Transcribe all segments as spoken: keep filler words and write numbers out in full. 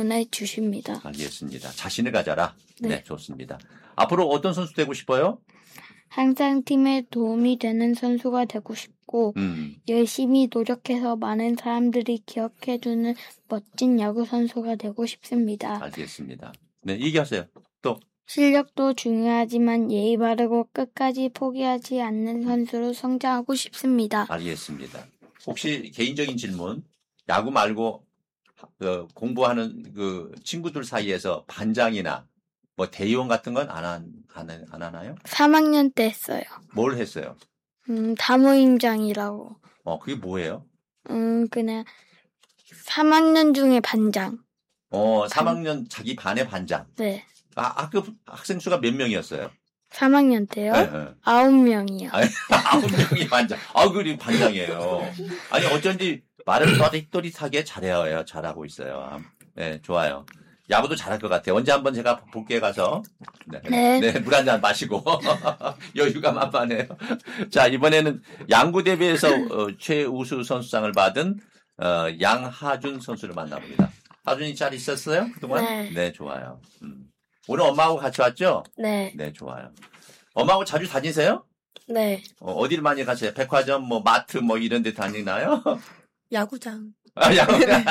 응원해 주십니다. 알겠습니다. 자신을 가져라. 네, 네. 좋습니다. 앞으로 어떤 선수 되고 싶어요? 항상 팀에 도움이 되는 선수가 되고 싶고 음. 열심히 노력해서 많은 사람들이 기억해주는 멋진 야구 선수가 되고 싶습니다. 알겠습니다. 네, 얘기하세요. 또. 실력도 중요하지만 예의 바르고 끝까지 포기하지 않는 선수로 성장하고 싶습니다. 알겠습니다. 혹시 개인적인 질문, 야구 말고 그 공부하는 그 친구들 사이에서 반장이나 뭐 대의원 같은 건 안 안, 안, 안 하나요? 삼 학년 때 했어요. 뭘 했어요? 음, 다모임장이라고. 어, 그게 뭐예요? 음, 그냥 삼 학년 중에 반장. 어, 삼 학년 자기 반의 반장. 네. 아, 학급 학생 수가 몇 명이었어요? 삼 학년 때요? 네, 네. 아홉 명이요. 아홉 명이 반장. 아, 그리 반장이에요. 아니, 어쩐지 말을 또릿또릿하게 잘해요. 잘하고 있어요. 네, 좋아요. 야구도 잘할 것 같아요. 언제 한번 제가 볼게 가서. 네. 네. 네, 물 한 잔 마시고. 여유가 만만해요. 자, 이번에는 양구 대회에서 어, 최우수 선수상을 받은 어, 양하준 선수를 만나봅니다. 하준이 잘 있었어요? 그동안? 네. 네, 좋아요. 음. 오늘 엄마하고 같이 왔죠? 네. 네, 좋아요. 엄마하고 자주 다니세요? 네. 어, 어디를 많이 가세요? 백화점, 뭐, 마트, 뭐, 이런 데 다니나요? 야구장. 아, 야구장.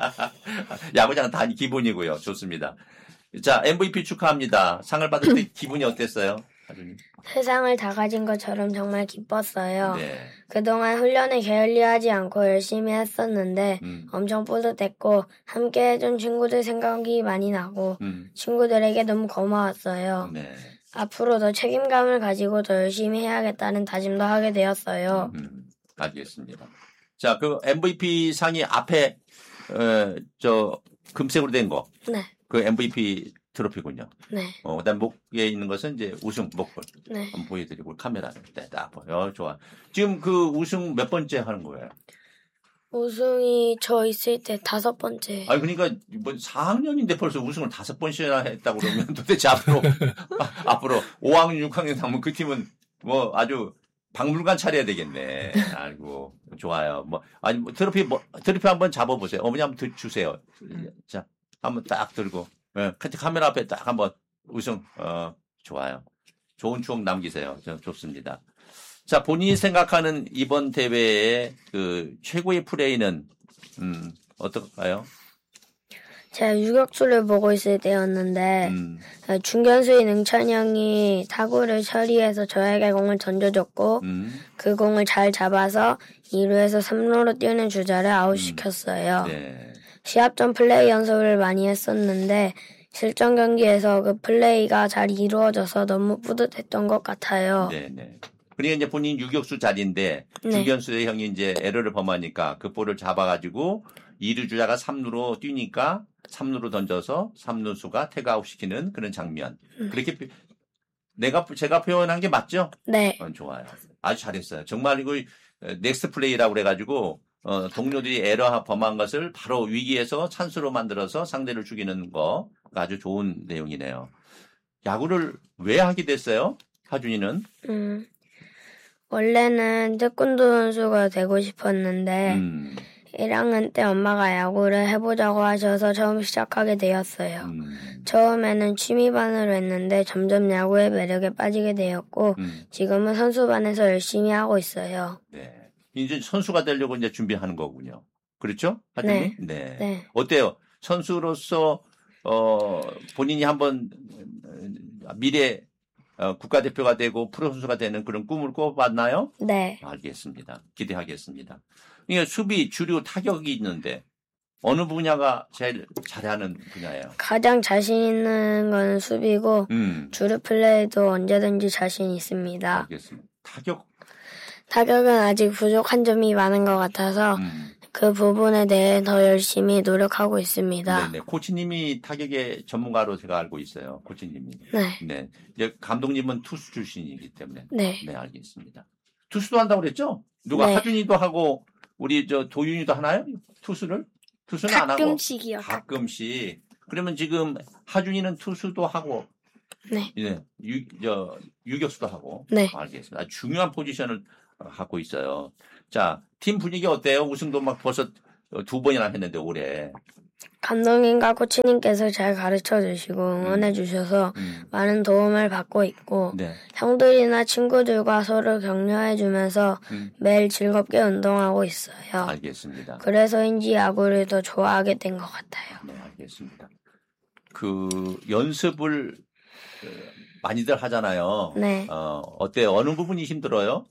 야구장 다니 기분이고요. 좋습니다. 자, 엠브이피 축하합니다. 상을 받을 때 기분이 어땠어요? 하준이? 세상을 다 가진 것처럼 정말 기뻤어요. 네. 그동안 훈련을 게을리하지 않고 열심히 했었는데 음. 엄청 뿌듯했고 함께 해준 친구들 생각이 많이 나고 음. 친구들에게 너무 고마웠어요. 네. 앞으로 더 책임감을 가지고 더 열심히 해야겠다는 다짐도 하게 되었어요. 음, 알겠습니다. 자, 그 엠브이피 상이 앞에 어, 저 금색으로 된 거. 네. 그 엠브이피 트로피군요. 네. 어, 그다음 목에 있는 것은 이제 우승 목볼. 네. 한번 보여드리고 카메라 네, 딱 보여. 좋아. 지금 그 우승 몇 번째 하는 거예요? 우승이 저 있을 때 다섯 번째. 아니 그러니까 뭐 사 학년인데 벌써 우승을 다섯 번씩이나 했다고 그러면 도대체 앞으로 앞으로 오 학년, 육 학년 하면 그 팀은 뭐 아주 박물관 차려야 되겠네. 아이고 좋아요. 뭐 아니 뭐 트로피 뭐 트로피 한번 잡아보세요. 어머니 한번 드, 주세요. 자 한번 딱 들고 예, 카메라 앞에 딱 한번 우승 어 좋아요. 좋은 추억 남기세요. 저, 좋습니다. 자 본인이 생각하는 이번 대회의 그 최고의 플레이는 음 어떨까요? 제가 유격수를 보고 있을 때였는데 음. 중견수인 응찬이 형이 타구를 처리해서 저에게 공을 던져줬고 음. 그 공을 잘 잡아서 이 루에서 삼 루로 뛰는 주자를 아웃시켰어요. 음. 네. 시합 전 플레이 연습을 많이 했었는데 실전 경기에서 그 플레이가 잘 이루어져서 너무 뿌듯했던 것 같아요. 네네. 그러니까 이제 본인 유격수 자리인데 네. 중견수의 형이 이제 에러를 범하니까 그 볼을 잡아가지고 이 루 주자가 삼 루로 뛰니까 삼 루로 던져서 삼 루수가 태그아웃 시키는 그런 장면. 음. 그렇게 내가 제가 표현한 게 맞죠? 네. 어, 좋아요. 아주 잘했어요. 정말 이거 넥스트 플레이라고 그래가지고 어, 동료들이 에러 범한 것을 바로 위기에서 찬스로 만들어서 상대를 죽이는 거가 아주 좋은 내용이네요. 야구를 왜 하게 됐어요? 하준이는? 음, 원래는 태권도 선수가 되고 싶었는데 음, 일 학년 때 엄마가 야구를 해보자고 하셔서 처음 시작하게 되었어요. 음, 처음에는 취미반으로 했는데 점점 야구의 매력에 빠지게 되었고 음. 지금은 선수반에서 열심히 하고 있어요. 네. 이제 선수가 되려고 이제 준비하는 거군요. 그렇죠? 하준이? 네. 네. 네. 어때요? 선수로서, 어, 본인이 한번 미래 어, 국가대표가 되고 프로선수가 되는 그런 꿈을 꿔봤나요? 네. 알겠습니다. 기대하겠습니다. 이게 수비, 주류, 타격이 있는데 어느 분야가 제일 잘하는 분야예요? 가장 자신 있는 건 수비고 음, 주루 플레이도 언제든지 자신 있습니다. 알겠습니다. 타격, 타격은 아직 부족한 점이 많은 것 같아서 음, 그 부분에 대해 더 열심히 노력하고 있습니다. 네네. 코치님이 타격의 전문가로 제가 알고 있어요. 코치님이. 네. 네. 이제 감독님은 투수 출신이기 때문에. 네. 네, 알겠습니다. 투수도 한다고 그랬죠? 누가 네. 하준이도 하고 우리 저 도윤이도 하나요? 투수를? 투수는 안 하고 가끔씩이요. 가끔씩. 그러면 지금 하준이는 투수도 하고 네. 네. 유, 저 유격수도 하고. 네. 알겠습니다. 아주 중요한 포지션을 갖고 있어요. 자, 팀 분위기 어때요? 우승도 막 벌써 두 번이나 했는데 올해. 감독님과 코치님께서 잘 가르쳐 주시고 응원해 주셔서 음. 많은 도움을 받고 있고 네. 형들이나 친구들과 서로 격려해 주면서 음. 매일 즐겁게 운동하고 있어요. 알겠습니다. 그래서인지 야구를 더 좋아하게 된 것 같아요. 네, 알겠습니다. 그 연습을 많이들 하잖아요. 네. 어, 어때요? 어느 부분이 힘들어요?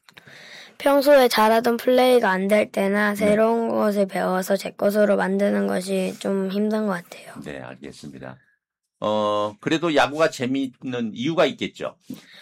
평소에 잘하던 플레이가 안 될 때나 새로운 네. 것을 배워서 제 것으로 만드는 것이 좀 힘든 것 같아요. 네, 알겠습니다. 어, 그래도 야구가 재미있는 이유가 있겠죠?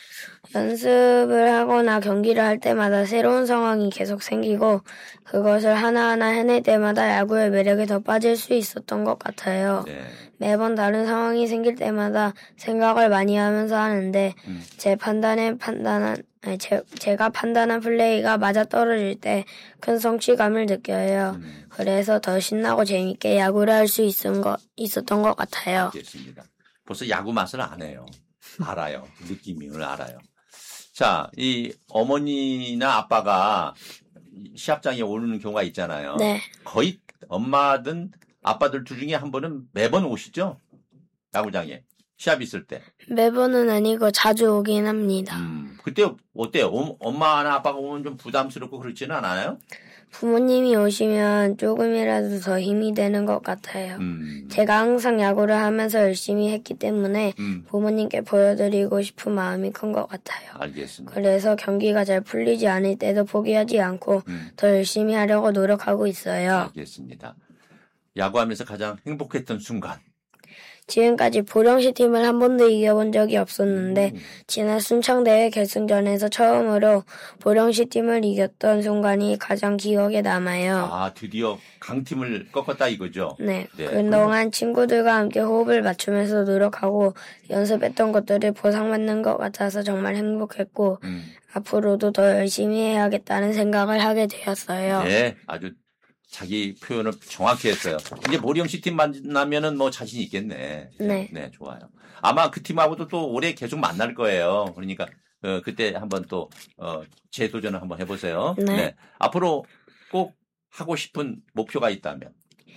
연습을 하거나 경기를 할 때마다 새로운 상황이 계속 생기고 그것을 하나하나 해낼 때마다 야구의 매력에 더 빠질 수 있었던 것 같아요. 네. 매번 다른 상황이 생길 때마다 생각을 많이 하면서 하는데 음. 제 판단에 판단한 아니, 제, 제가 판단한 플레이가 맞아 떨어질 때 큰 성취감을 느껴요. 음. 그래서 더 신나고 재밌게 야구를 할 수 있었던 것 같아요. 알겠습니다. 벌써 야구 맛을 아네요. 알아요. 느낌을 알아요. 자, 이 어머니나 아빠가 시합장에 오는 경우가 있잖아요. 네. 거의 엄마든 아빠들 둘 중에 한 분은 매번 오시죠? 야구장에. 시합 있을 때. 매번은 아니고 자주 오긴 합니다. 음, 그때 어때요? 엄마나 아빠가 오면 좀 부담스럽고 그렇지는 않아요? 부모님이 오시면 조금이라도 더 힘이 되는 것 같아요. 음. 제가 항상 야구를 하면서 열심히 했기 때문에 음. 부모님께 보여드리고 싶은 마음이 큰 것 같아요. 알겠습니다. 그래서 경기가 잘 풀리지 않을 때도 포기하지 않고 음. 더 열심히 하려고 노력하고 있어요. 알겠습니다. 야구하면서 가장 행복했던 순간? 지금까지 보령시 팀을 한 번도 이겨본 적이 없었는데 음. 지난 순창대회 결승전에서 처음으로 보령시 팀을 이겼던 순간이 가장 기억에 남아요. 아, 드디어 강팀을 꺾었다 이거죠? 네. 네. 그동안 친구들과 함께 호흡을 맞추면서 노력하고 연습했던 것들을 보상받는 것 같아서 정말 행복했고 음. 앞으로도 더 열심히 해야겠다는 생각을 하게 되었어요. 네. 아주 자기 표현을 정확히 했어요. 이제 모리영시 팀 만나면은 뭐 자신 있겠네. 네. 네, 좋아요. 아마 그 팀하고도 또 올해 계속 만날 거예요. 그러니까, 어, 그때 한번 또, 어, 재도전을 한번 해보세요. 네. 네. 앞으로 꼭 하고 싶은 목표가 있다면?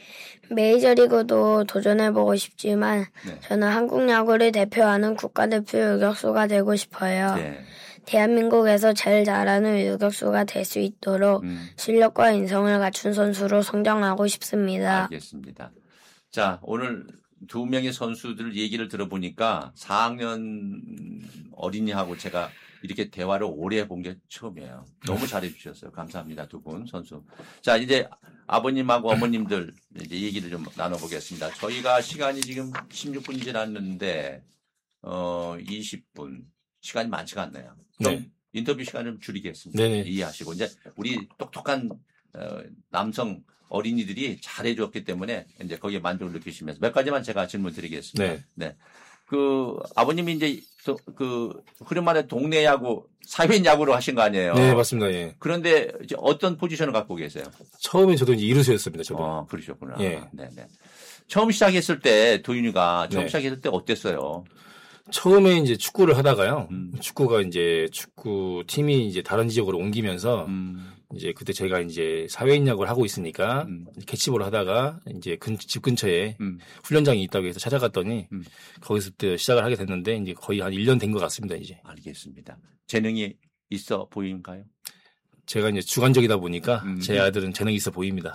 메이저리그도 도전해보고 싶지만, 네. 저는 한국 야구를 대표하는 국가대표 유격수가 되고 싶어요. 네. 대한민국에서 제일 잘하는 유격수가 될 수 있도록 음. 실력과 인성을 갖춘 선수로 성장하고 싶습니다. 알겠습니다. 자, 오늘 두 명의 선수들 얘기를 들어보니까 사 학년 어린이하고 제가 이렇게 대화를 오래 본 게 처음이에요. 너무 잘해 주셨어요. 감사합니다. 두 분 선수. 자, 이제 아버님하고 어머님들 이제 얘기를 좀 나눠보겠습니다. 저희가 시간이 지금 십육 분이 지났는데 어 이십 분. 시간이 많지가 않네요. 좀 네. 인터뷰 시간을 좀 줄이겠습니다. 네네. 이해하시고 이제 우리 똑똑한 어, 남성 어린이들이 잘해줬기 때문에 이제 거기에 만족을 느끼시면서 몇 가지만 제가 질문 드리겠습니다. 네. 네. 그 아버님이 이제 그 흐름 안에 동네 야구, 사회인 야구로 하신 거 아니에요? 네, 맞습니다. 예. 그런데 이제 어떤 포지션을 갖고 계세요? 처음에 저도 이제 이루수였습니다. 저도. 어, 그러셨구나. 예. 네, 네. 처음 시작했을 때 도윤이가 처음 네. 시작했을 때 어땠어요? 처음에 이제 축구를 하다가요. 음. 축구가 이제 축구 팀이 이제 다른 지역으로 옮기면서 음. 이제 그때 제가 이제 사회인 야구를 하고 있으니까 음. 캐치볼을 하다가 이제 근, 집 근처에 음. 훈련장이 있다고 해서 찾아갔더니 음. 거기서 또 시작을 하게 됐는데 이제 거의 한 일 년 된 것 같습니다, 이제. 알겠습니다. 재능이 있어 보인가요? 제가 이제 주관적이다 보니까 음. 제 아들은 재능이 있어 보입니다.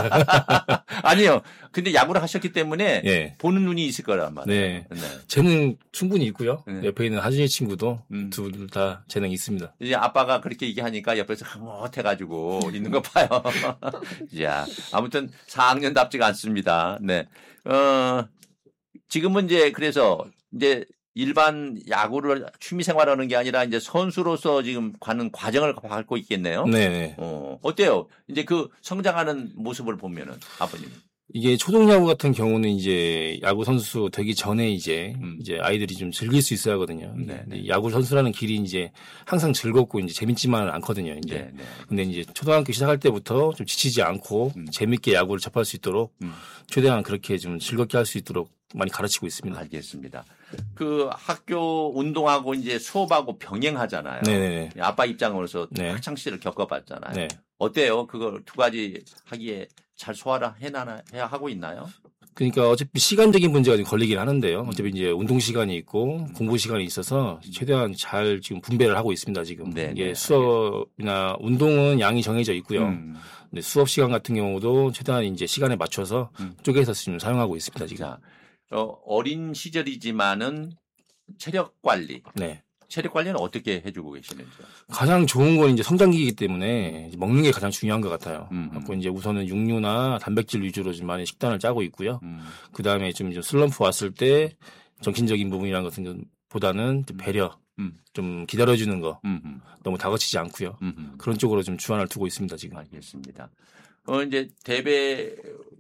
아니요. 근데 야구를 하셨기 때문에 네. 보는 눈이 있을 거란 말이에요. 네. 네. 재능 충분히 있고요. 네. 옆에 있는 하준이 친구도 음. 둘 다 재능이 있습니다. 이제 아빠가 그렇게 얘기하니까 옆에서 흐뭇해가지고 있는 거 봐요. 야, 아무튼 사 학년답지가 않습니다. 네. 어, 지금은 이제 그래서 이제 일반 야구를 취미 생활하는 게 아니라 이제 선수로서 지금 가는 과정을 밟고 있겠네요. 네. 어, 어때요? 이제 그 성장하는 모습을 보면은 아버님. 이게 초중야구 같은 경우는 이제 야구 선수 되기 전에 이제 음. 이제 아이들이 좀 즐길 수 있어야 하거든요. 네, 네. 야구 선수라는 길이 이제 항상 즐겁고 이제 재밌지만은 않거든요. 이제. 네, 네. 근데 이제 초등학교 시작할 때부터 좀 지치지 않고 음. 재밌게 야구를 접할 수 있도록 음. 최대한 그렇게 좀 즐겁게 할 수 있도록 많이 가르치고 있습니다. 알겠습니다. 그 학교 운동하고 이제 수업하고 병행하잖아요. 네네. 아빠 입장으로서 네. 학창 시절을 겪어봤잖아요. 네. 어때요? 그걸 두 가지 하기에 잘 소화를 해나나 해야 하고 있나요? 그러니까 어차피 시간적인 문제가 좀 걸리긴 하는데요. 어차피 이제 운동 시간이 있고 공부 시간이 있어서 최대한 잘 지금 분배를 하고 있습니다. 지금 네, 이게 네. 수업이나 운동은 양이 정해져 있고요. 음. 근데 수업 시간 같은 경우도 최대한 이제 시간에 맞춰서 음. 쪼개서 지금 사용하고 있습니다. 지금. 자, 어, 어린 시절이지만은 체력 관리. 네. 체력 관리는 어떻게 해주고 계시는지요? 가장 좋은 건 이제 성장기이기 때문에 먹는 게 가장 중요한 것 같아요. 음, 음. 그래서 이제 우선은 육류나 단백질 위주로 좀 많이 식단을 짜고 있고요. 음. 그 다음에 좀 이제 슬럼프 왔을 때 정신적인 부분이라는 것은 보다는 좀 배려, 음. 좀 기다려주는 거, 음, 음. 너무 다그치지 않고요. 음, 음. 그런 쪽으로 좀 주안을 두고 있습니다 지금. 알겠습니다. 어, 이제 대회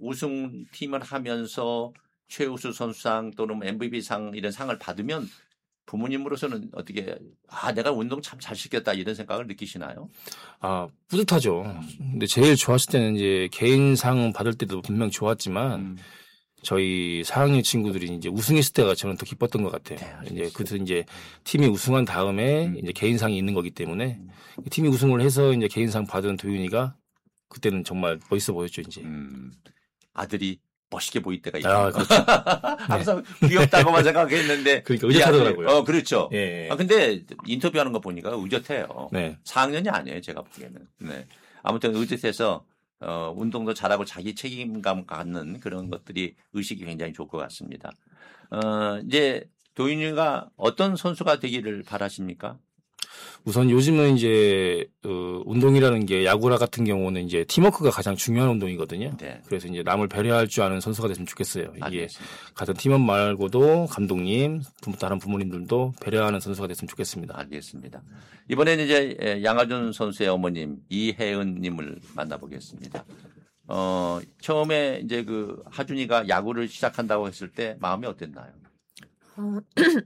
우승팀을 하면서 최우수 선수상 또는 엠브이피상 이런 상을 받으면 부모님으로서는 어떻게 아 내가 운동 참 잘 시켰다 이런 생각을 느끼시나요? 아 뿌듯하죠. 근데 제일 좋았을 때는 이제 개인상 받을 때도 분명 좋았지만 음. 저희 사 학년 친구들이 이제 우승했을 때가 저는 더 기뻤던 것 같아요. 네, 이제 그래서 이제 팀이 우승한 다음에 음. 이제 개인상이 있는 거기 때문에 팀이 우승을 해서 이제 개인상 받은 도윤이가 그때는 정말 멋있어 보였죠 이제. 음, 아들이 멋있게 보일 때가 아, 있다. 그렇죠. 항상 귀엽다고만 생각했는데. 그러니까 의젓하더라고요. 어, 그렇죠. 예. 아, 근데 인터뷰하는 거 보니까 의젓해요. 네. 사 학년이 아니에요, 제가 보기에는. 네. 아무튼 의젓해서 어, 운동도 잘하고 자기 책임감 갖는 그런 것들이 의식이 굉장히 좋을 것 같습니다. 어, 이제 도윤이가 어떤 선수가 되기를 바라십니까? 우선 요즘은 이제 어, 운동이라는 게 야구라 같은 경우는 이제 팀워크가 가장 중요한 운동이거든요. 네. 그래서 이제 남을 배려할 줄 아는 선수가 됐으면 좋겠어요. 이게 알겠습니다. 같은 팀원 말고도 감독님, 부모, 다른 부모님들도 배려하는 선수가 됐으면 좋겠습니다. 알겠습니다. 이번에는 이제 양하준 선수의 어머님 이혜은님을 만나보겠습니다. 어, 처음에 이제 그 하준이가 야구를 시작한다고 했을 때 마음이 어땠나요? 어,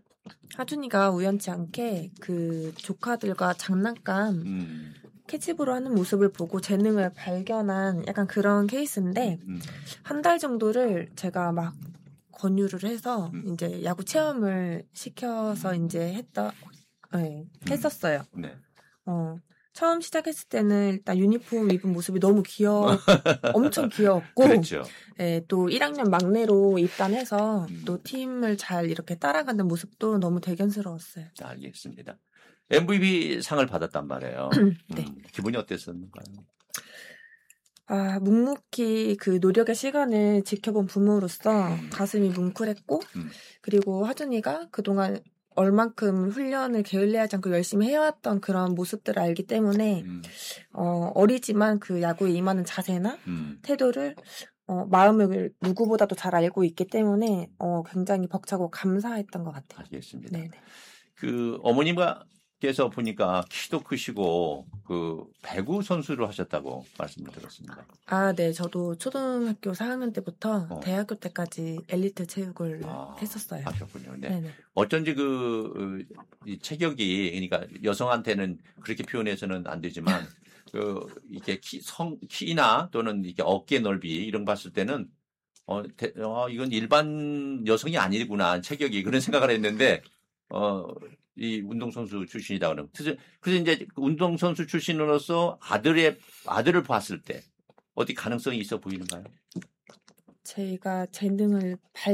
하준이가 우연치 않게 그 조카들과 장난감 음, 캐치볼을 하는 모습을 보고 재능을 발견한 약간 그런 케이스인데 음, 한 달 정도를 제가 막 권유를 해서 음. 이제 야구 체험을 시켜서 이제 했다, 네, 했었어요. 네. 어, 처음 시작했을 때는 일단 유니폼 입은 모습이 너무 귀여, 엄청 귀여웠고, 그렇죠. 예, 또 일 학년 막내로 입단해서 음. 또 팀을 잘 이렇게 따라가는 모습도 너무 대견스러웠어요. 알겠습니다. 엠브이피 상을 받았단 말이에요. 네. 음, 기분이 어땠었는가요? 아, 묵묵히 그 노력의 시간을 지켜본 부모로서 가슴이 뭉클했고, 음. 그리고 하준이가 그동안 얼만큼 훈련을 게을리하지 않고 열심히 해왔던 그런 모습들을 알기 때문에, 음, 어, 어리지만 그 야구에 임하는 자세나 음. 태도를, 어, 마음을 누구보다도 잘 알고 있기 때문에, 어, 굉장히 벅차고 감사했던 것 같아요. 알겠습니다. 네네. 그 어머님께서 보니까 키도 크시고 그 배구 선수를 하셨다고 말씀을 들었습니다. 아, 네. 저도 초등학교 사 학년 때부터 어. 대학교 때까지 엘리트 체육을 아, 했었어요. 하셨군요. 네. 네네. 어쩐지 그 이 체격이 그러니까 여성한테는 그렇게 표현해서는 안 되지만 그 이게 키, 성 키나 또는 이게 어깨 넓이 이런 거 봤을 때는 어, 대, 어 이건 일반 여성이 아니구나 체격이 그런 생각을 했는데 어 이 운동선수 출신이다 그러면 그래서 그래서 이제 운동선수 출신으로서 아들의 아들을 봤을 때 어디 가능성이 있어 보이는가요? 제가 재능을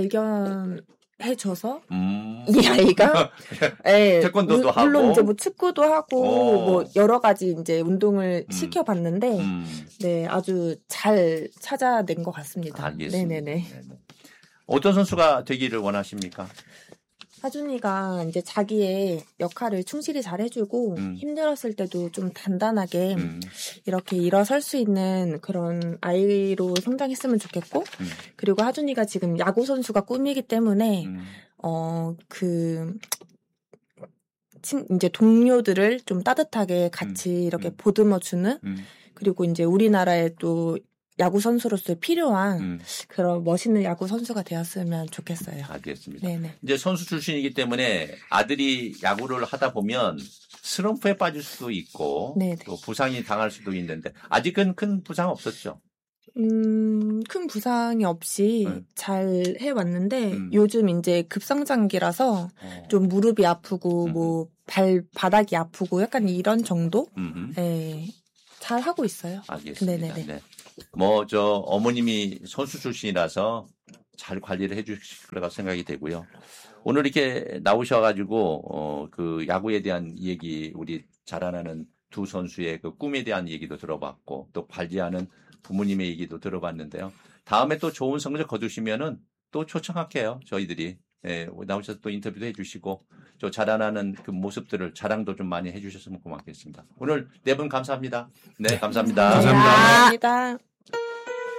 발견해줘서 음. 이 아이가 네, 태권도도 물- 하고. 물론 이제 뭐 축구도 하고 어. 뭐 여러 가지 이제 운동을 음. 시켜봤는데 음. 네 아주 잘 찾아낸 것 같습니다. 알겠습니다. 네네네. 네네. 어떤 선수가 되기를 원하십니까? 하준이가 이제 자기의 역할을 충실히 잘 해주고 음. 힘들었을 때도 좀 단단하게 음. 이렇게 일어설 수 있는 그런 아이로 성장했으면 좋겠고 음. 그리고 하준이가 지금 야구 선수가 꿈이기 때문에 음. 어 그 이제 동료들을 좀 따뜻하게 같이 이렇게 음. 보듬어주는 음. 그리고 이제 우리나라에 또 야구 선수로서 필요한 음. 그런 멋있는 야구 선수가 되었으면 좋겠어요. 알겠습니다. 네네. 이제 선수 출신이기 때문에 아들이 야구를 하다 보면 슬럼프에 빠질 수도 있고 네네. 또 부상이 당할 수도 있는데 아직은 큰 부상 없었죠. 음, 큰 부상이 없이 음. 잘 해왔는데 음. 요즘 이제 급성장기라서 어. 좀 무릎이 아프고 음. 뭐 발바닥이 아프고 약간 이런 정도? 음흠. 네, 잘 하고 있어요. 알겠습니다. 네네네. 네. 뭐 저 어머님이 선수 출신이라서 잘 관리를 해주실 거라고 생각이 되고요. 오늘 이렇게 나오셔가지고 어, 그 야구에 대한 얘기, 우리 자라나는 두 선수의 그 꿈에 대한 얘기도 들어봤고 또 관리하는 부모님의 얘기도 들어봤는데요. 다음에 또 좋은 성적 거두시면은 또 초청할게요. 저희들이 예, 나오셔서 또 인터뷰도 해주시고 저 자라나는 그 모습들을 자랑도 좀 많이 해주셨으면 고맙겠습니다. 오늘 네 분 감사합니다. 네, 감사합니다. 감사합니다. 감사합니다.